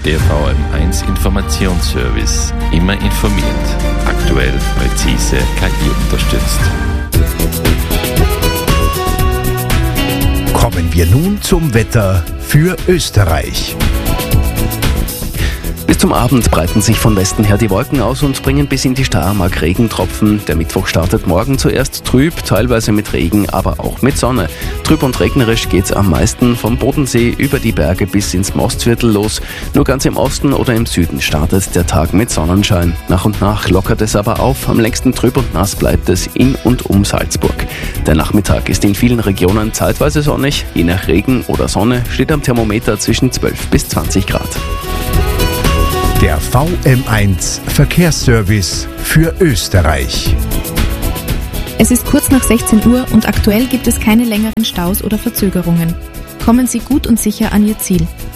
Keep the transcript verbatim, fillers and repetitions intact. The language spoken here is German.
Der V M eins Informationsservice. Immer informiert. Aktuell, präzise, K I unterstützt. Kommen wir nun zum Wetter für Österreich. Bis zum Abend breiten sich von Westen her die Wolken aus und bringen bis in die Steiermark Regentropfen. Der Mittwoch startet morgen zuerst trüb, teilweise mit Regen, aber auch mit Sonne. Trüb und regnerisch geht's am meisten vom Bodensee über die Berge bis ins Mostviertel los. Nur ganz im Osten oder im Süden startet der Tag mit Sonnenschein. Nach und nach lockert es aber auf. Am längsten trüb und nass bleibt es in und um Salzburg. Der Nachmittag ist in vielen Regionen zeitweise sonnig. Je nach Regen oder Sonne steht am Thermometer zwischen zwölf bis zwanzig Grad. Der V M eins Verkehrsservice für Österreich. Es ist kurz nach sechzehn Uhr und aktuell gibt es keine längeren Staus oder Verzögerungen. Kommen Sie gut und sicher an Ihr Ziel.